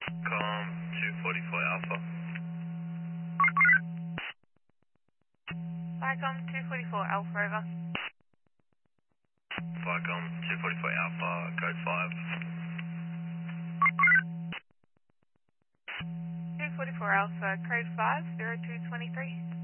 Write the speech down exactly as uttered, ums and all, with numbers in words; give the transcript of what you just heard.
Com two forty-four Alpha. Vicom two forty-four Alpha over. Vicom two forty-four Alpha, code five. two forty-four Alpha, code five, zero two two three.